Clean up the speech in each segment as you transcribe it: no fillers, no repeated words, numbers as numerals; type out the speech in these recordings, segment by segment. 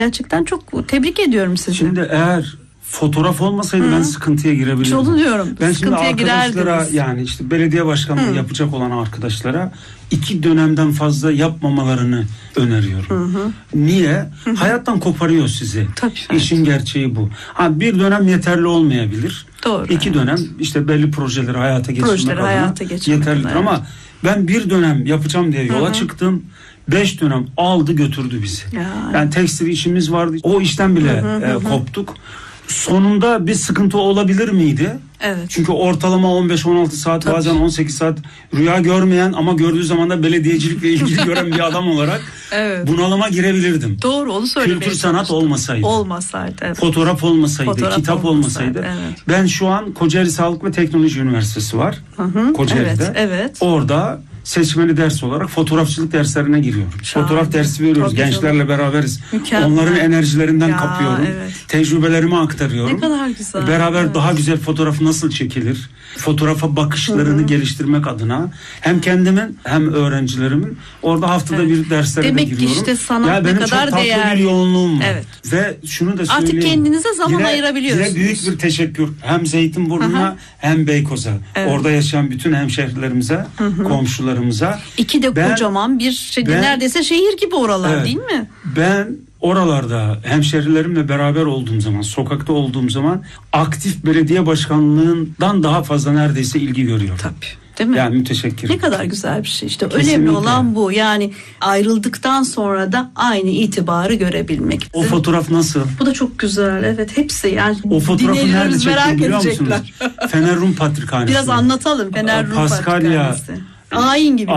Gerçekten çok tebrik ediyorum sizi. Şimdi eğer fotoğraf olmasaydı ben sıkıntıya girebilirdim. Onu diyorum. Ben şimdi arkadaşlara girerdiniz. yani işte belediye başkanlığı yapacak olan arkadaşlara 2 dönemden fazla yapmamalarını öneriyorum. Niye? Hayattan koparıyor sizi. Tabii, İşin gerçeği bu. Bir dönem yeterli olmayabilir. Doğru. 2 dönem işte belli projeleri hayata geçirmek adına yeterlidir. Evet. Ama ben 1 dönem yapacağım diye yola çıktım. 5 dönem aldı götürdü bizi. Yani tekstil işimiz vardı. O işten bile koptuk. Sonunda bir sıkıntı olabilir miydi? Evet. Çünkü ortalama 15-16 saat bazen 18 saat rüya görmeyen ama gördüğü zaman da belediyecilikle ilgili gören bir adam olarak bunalıma girebilirdim. Doğru, onu söylemeye Kültür sanat olmasaydı. Evet. Fotoğraf olmasaydı, kitap olmasaydı. Evet. Ben şu an Kocaeli Sağlık ve Teknoloji Üniversitesi var. Kocaeli'de. Evet. Orada seçmeli ders olarak fotoğrafçılık derslerine giriyorum. Şahane. Fotoğraf dersi veriyoruz. Gençlerle beraberiz. Mükemmel. Onların enerjilerinden kapıyorum. Evet. Tecrübelerimi aktarıyorum. Ne kadar güzel. Beraber daha güzel fotoğraf nasıl çekilir? Fotoğrafa bakışlarını geliştirmek adına hem kendimin hem öğrencilerimin orada haftada bir derslere Demek de giriyorum. Demek ki işte sanat benim ne kadar çok tatlı değerli. bir yoğunluğum var. Evet. Ve şunu da söyleyeyim. Artık kendinize zaman ayırabiliyorsunuz. Yine büyük bir teşekkür hem Zeytinburnu'na hem Beykoz'a. Orada yaşayan bütün hemşehrilerimize, komşularımıza. İki de kocaman bir neredeyse şehir gibi oralar değil mi? Ben oralarda hemşehrilerimle beraber olduğum zaman, sokakta olduğum zaman aktif belediye başkanlığından daha fazla neredeyse ilgi görüyorum. Tabii. Değil mi? Yani müteşekkir. Ne kadar güzel bir şey. İşte Kesinlikle. önemli olan bu. Yani ayrıldıktan sonra da aynı itibarı görebilmek. O fotoğraf nasıl? Bu da çok güzel. Evet, hepsi yani. O fotoğrafı nerede çektim biliyor edecekler. musunuz? Fener Rum Patrikhanesi. Biraz anlatalım Fener Rum Patrikhanesi. Ayin gibi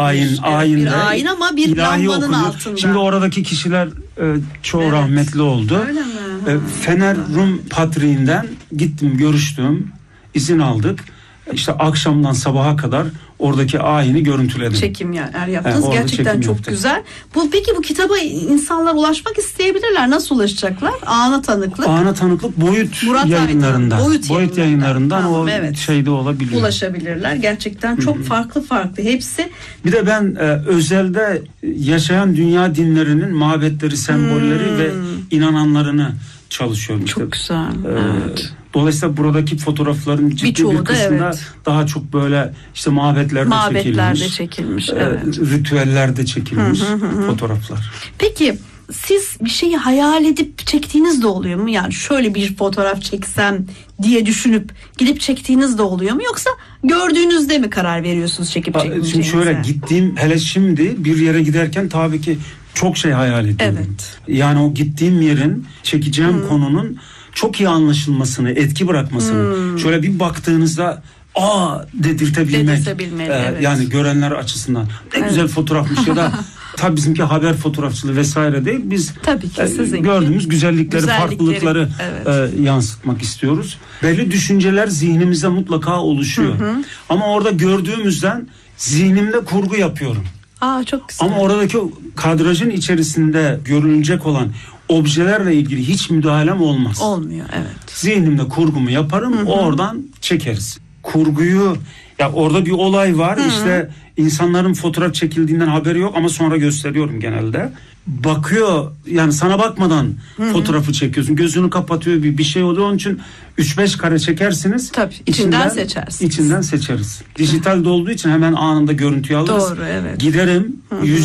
bir ayin ama bir lambanın altında. Şimdi oradaki kişiler çoğu rahmetli oldu. Öyle mi? Fener Rum Patriğinden gittim, görüştüm, izin aldık. İşte akşamdan sabaha kadar oradaki ayini görüntüledim. Çekim yaptınız. Gerçekten çok güzel. Peki bu kitaba insanlar ulaşmak isteyebilirler. Nasıl ulaşacaklar? Ana Tanıklık Boyut yayınlarından. Boyut yayınlarından tamam, şeyde olabiliyor. Ulaşabilirler. Gerçekten çok farklı hepsi. Bir de ben özelde yaşayan dünya dinlerinin mabetleri, sembolleri ve inananlarını çalışıyorum. Çok güzel. Evet. Dolayısıyla buradaki fotoğrafların ciddi bir kısmında daha çok böyle işte mabetlerde çekilmiş. Ritüellerde çekilmiş fotoğraflar. Peki siz bir şeyi hayal edip çektiğiniz de oluyor mu? Yani şöyle bir fotoğraf çeksem diye düşünüp gidip çektiğiniz de oluyor mu? Yoksa gördüğünüzde mi karar veriyorsunuz çekip çekmeyeceğinize? Şimdi şöyle hele şimdi bir yere giderken tabii ki çok şey hayal ediyorum. Evet. Yani o gittiğim yerin, çekeceğim konunun çok iyi anlaşılmasını, etki bırakmasını, şöyle bir baktığınızda dedirtebilmek. Yani görenler açısından ne güzel fotoğrafmış ya da tabii bizimki haber fotoğrafçılığı vesaire değil. Biz tabii ki gördüğümüz güzellikleri, farklılıkları yansıtmak istiyoruz. Belli düşünceler zihnimizde mutlaka oluşuyor. Ama orada gördüğümüzden zihnimde kurgu yapıyorum. Çok güzel. Ama oradaki kadrajın içerisinde görünecek olan objelerle ilgili hiç müdahalem olmaz. Olmuyor, evet. Zihnimde kurgumu yaparım, oradan çekeriz. Kurguyu, orada bir olay var, işte insanların fotoğraf çekildiğinden haberi yok ama sonra gösteriyorum genelde. Bakıyor, yani sana bakmadan fotoğrafı çekiyorsun. Gözünü kapatıyor, bir şey oluyor. Onun için 3-5 kare çekersiniz. Tabii, içinden seçersiniz. İçinden seçeriz. Dijitalde olduğu için hemen anında görüntüyü alırız. Doğru, evet. Giderim,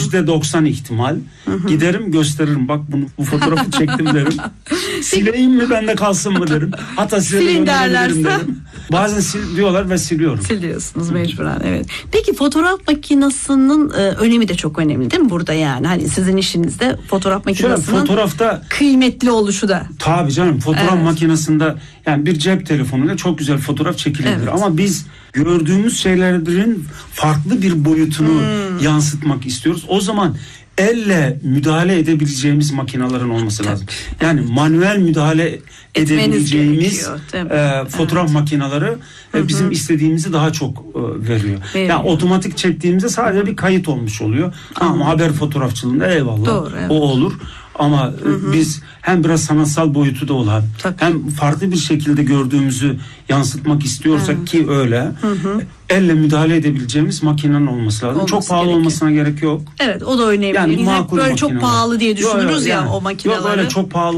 %90 ihtimal. Giderim, gösteririm. Bak bu fotoğrafı çektim derim. Sileyim mi, bende kalsın mı derim. Hatta silin derlerse. Derim. Bazen sil diyorlar ve siliyorum. Siliyorsunuz mecburen, evet. Peki fotoğraf makinesinin önemi de çok önemli değil mi burada yani? Hani sizin işinizde fotoğraf makinesinin fotoğrafta kıymetli oluşu da. Tabii canım, fotoğraf makinesinde yani bir cep telefonuyla çok güzel fotoğraf çekilebilir. Ama biz gördüğümüz şeylerin farklı bir boyutunu yansıtmak istiyoruz. O zaman elle müdahale edebileceğimiz makinelerin olması lazım. Yani manuel müdahale edebileceğimiz fotoğraf makineleri bizim istediğimizi daha çok veriyor. Yani otomatik çektiğimizde sadece bir kayıt olmuş oluyor. Ama haber fotoğrafçılığında eyvallah. Doğru, evet. O olur. Ama biz hem biraz sanatsal boyutu da olan, Tabii. hem farklı bir şekilde gördüğümüzü yansıtmak istiyorsak ki öyle, elle müdahale edebileceğimiz makinenin olması lazım. Olması çok pahalı gerekiyor. olmasına gerek yok. Evet, o da önemli. Yani Biz hep makul böyle çok makineler. pahalı diye düşünürüz Yok, ya yani, o makineleri. Yok öyle çok pahalı